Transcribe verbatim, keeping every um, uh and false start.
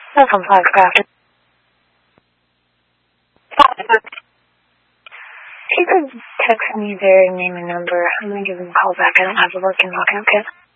That's on Flagcraft. If you could text me their name and number, I'm going to give them a call back. I don't have a working lockout kit.